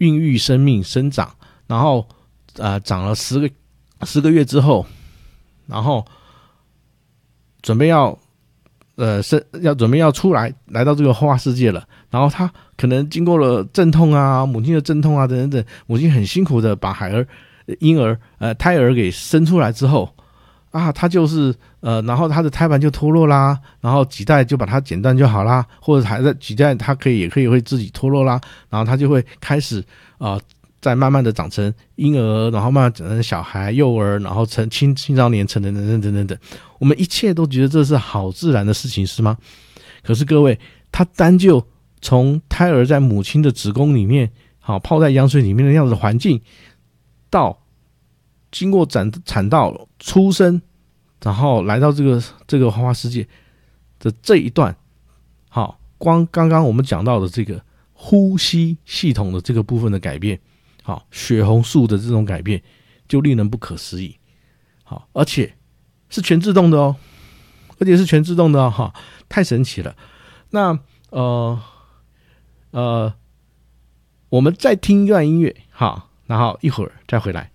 孕育生命生长，然后长了10个月之后，然后准备要出来到这个花世界了，然后他可能经过了阵痛啊，母亲的阵痛啊等等等，母亲很辛苦的把胎儿给生出来之后啊，他就是然后他的胎盘就脱落啦，然后脐带就把它剪断就好啦，或者还在脐带它也可以会自己脱落啦，然后他就会开始再慢慢的长成婴儿，然后慢慢长成小孩、幼儿，然后成青少年、成人等等等等。我们一切都觉得这是好自然的事情，是吗？可是各位，他单就从胎儿在母亲的子宫里面，泡在羊水里面的样子的环境，到经过产道出生，然后来到这个花花世界的这一段，光刚刚我们讲到的这个呼吸系统的这个部分的改变，血红素的这种改变，就令人不可思议。而且是全自动的哦，太神奇了。那我们再听一段音乐，然后一会儿再回来。